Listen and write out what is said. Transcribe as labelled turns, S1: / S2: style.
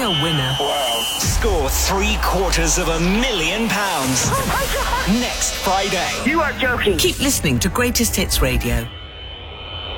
S1: a winner.
S2: Wow. Score £750,000.
S1: Oh, my God.
S2: Next Friday.
S1: You are joking.
S3: Keep listening to Greatest Hits Radio.